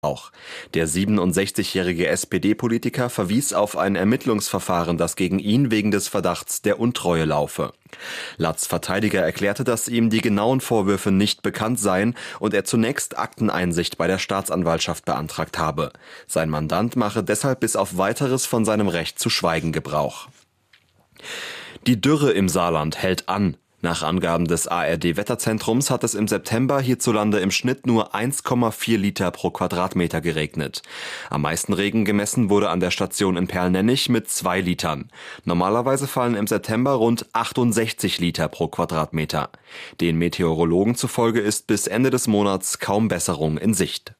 Missbrauch. Der 67-jährige SPD-Politiker verwies auf ein Ermittlungsverfahren, das gegen ihn wegen des Verdachts der Untreue laufe. Latz' Verteidiger erklärte, dass ihm die genauen Vorwürfe nicht bekannt seien und er zunächst Akteneinsicht bei der Staatsanwaltschaft beantragt habe. Sein Mandant mache deshalb bis auf Weiteres von seinem Recht zu schweigen Gebrauch. Die Dürre im Saarland hält an. Nach Angaben des ARD-Wetterzentrums hat es im September hierzulande im Schnitt nur 1,4 Liter pro Quadratmeter geregnet. Am meisten Regen gemessen wurde an der Station in Perlnennich mit 2 Litern. Normalerweise fallen im September rund 68 Liter pro Quadratmeter. Den Meteorologen zufolge ist bis Ende des Monats kaum Besserung in Sicht.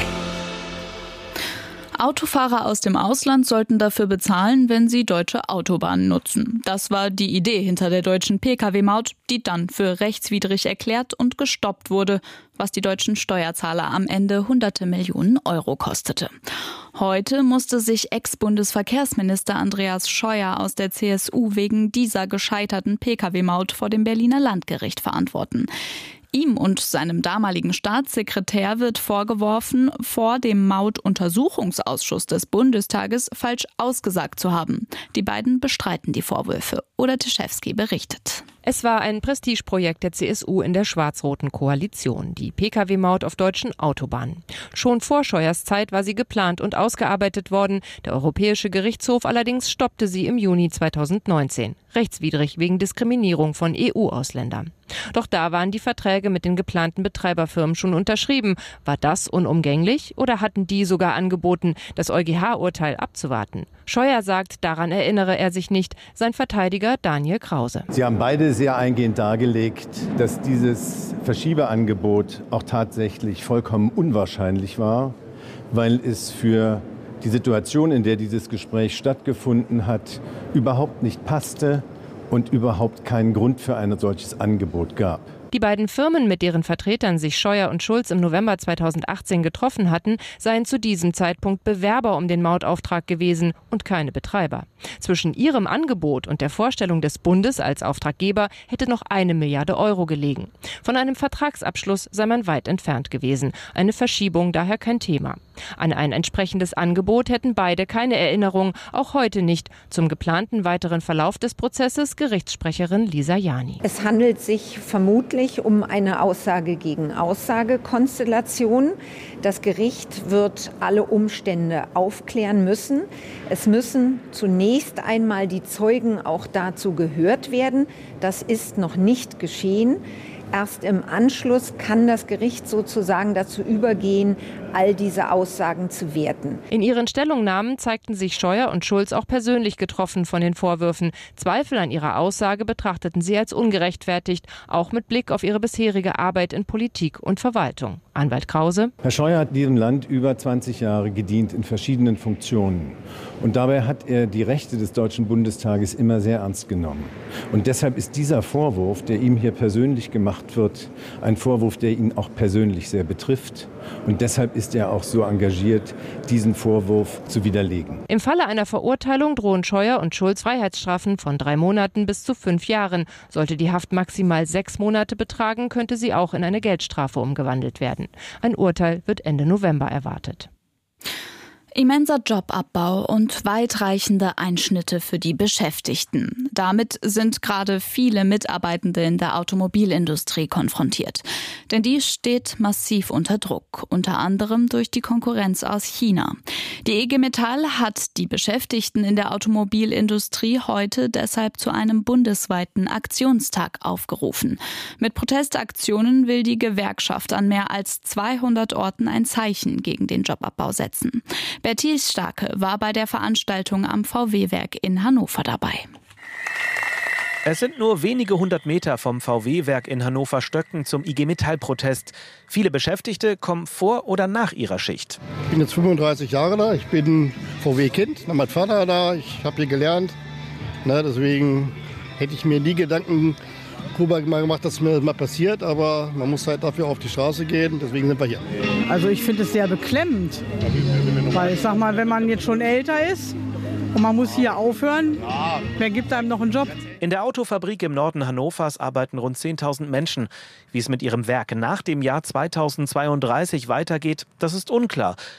Autofahrer aus dem Ausland sollten dafür bezahlen, wenn sie deutsche Autobahnen nutzen. Das war die Idee hinter der deutschen Pkw-Maut, die dann für rechtswidrig erklärt und gestoppt wurde, was die deutschen Steuerzahler am Ende hunderte Millionen Euro kostete. Heute musste sich Ex-Bundesverkehrsminister Andreas Scheuer aus der CSU wegen dieser gescheiterten Pkw-Maut vor dem Berliner Landgericht verantworten. Ihm und seinem damaligen Staatssekretär wird vorgeworfen, vor dem Mautuntersuchungsausschuss des Bundestages falsch ausgesagt zu haben. Die beiden bestreiten die Vorwürfe. Oda Teschewski berichtet. Es war ein Prestigeprojekt der CSU in der schwarz-roten Koalition, die Pkw-Maut auf deutschen Autobahnen. Schon vor Scheuers Zeit war sie geplant und ausgearbeitet worden. Der Europäische Gerichtshof allerdings stoppte sie im Juni 2019. Rechtswidrig wegen Diskriminierung von EU-Ausländern. Doch da waren die Verträge mit den geplanten Betreiberfirmen schon unterschrieben. War das unumgänglich oder hatten die sogar angeboten, das EuGH-Urteil abzuwarten? Scheuer sagt, daran erinnere er sich nicht. Sein Verteidiger Daniel Krause. Sie haben beide sehr eingehend dargelegt, dass dieses Verschiebeangebot auch tatsächlich vollkommen unwahrscheinlich war, weil es für die Situation, in der dieses Gespräch stattgefunden hat, überhaupt nicht passte und überhaupt keinen Grund für ein solches Angebot gab. Die beiden Firmen, mit deren Vertretern sich Scheuer und Schulz im November 2018 getroffen hatten, seien zu diesem Zeitpunkt Bewerber um den Mautauftrag gewesen und keine Betreiber. Zwischen ihrem Angebot und der Vorstellung des Bundes als Auftraggeber hätte noch 1 Milliarde Euro gelegen. Von einem Vertragsabschluss sei man weit entfernt gewesen. Eine Verschiebung daher kein Thema. An ein entsprechendes Angebot hätten beide keine Erinnerung, auch heute nicht. Zum geplanten weiteren Verlauf des Prozesses Gerichtssprecherin Lisa Jani. Es handelt sich vermutlich um eine Aussage gegen Aussage-Konstellation. Das Gericht wird alle Umstände aufklären müssen. Es müssen zunächst einmal die Zeugen auch dazu gehört werden. Das ist noch nicht geschehen. Erst im Anschluss kann das Gericht sozusagen dazu übergehen, all diese Aussagen zu werten. In ihren Stellungnahmen zeigten sich Scheuer und Schulz auch persönlich getroffen von den Vorwürfen. Zweifel an ihrer Aussage betrachteten sie als ungerechtfertigt, auch mit Blick auf ihre bisherige Arbeit in Politik und Verwaltung. Anwalt Krause. Herr Scheuer hat diesem Land über 20 Jahre gedient in verschiedenen Funktionen. Und dabei hat er die Rechte des Deutschen Bundestages immer sehr ernst genommen. Und deshalb ist dieser Vorwurf, der ihm hier persönlich gemacht wird, ein Vorwurf, der ihn auch persönlich sehr betrifft. Und deshalb ist er auch so engagiert, diesen Vorwurf zu widerlegen. Im Falle einer Verurteilung drohen Scheuer und Schulz Freiheitsstrafen von 3 Monaten bis zu 5 Jahren. Sollte die Haft maximal 6 Monate betragen, könnte sie auch in eine Geldstrafe umgewandelt werden. Ein Urteil wird Ende November erwartet. Immenser Jobabbau und weitreichende Einschnitte für die Beschäftigten. Damit sind gerade viele Mitarbeitende in der Automobilindustrie konfrontiert. Denn die steht massiv unter Druck, unter anderem durch die Konkurrenz aus China. Die IG Metall hat die Beschäftigten in der Automobilindustrie heute deshalb zu einem bundesweiten Aktionstag aufgerufen. Mit Protestaktionen will die Gewerkschaft an mehr als 200 Orten ein Zeichen gegen den Jobabbau setzen. Bertil Starke war bei der Veranstaltung am VW-Werk in Hannover dabei. Es sind nur wenige 100 Meter vom VW-Werk in Hannover-Stöcken zum IG Metall-Protest. Viele Beschäftigte kommen vor oder nach ihrer Schicht. Ich bin jetzt 35 Jahre da, ich bin VW-Kind, mein Vater da, ich habe hier gelernt. Deswegen hätte ich mir nie Gedanken darüber gemacht, dass mir das mal passiert, aber man muss halt dafür auf die Straße gehen, deswegen sind wir hier. Also ich finde es sehr beklemmend, weil ich sag mal, wenn man jetzt schon älter ist und man muss hier aufhören, wer gibt einem noch einen Job? In der Autofabrik im Norden Hannovers arbeiten rund 10.000 Menschen. Wie es mit ihrem Werk nach dem Jahr 2032 weitergeht, das ist unklar.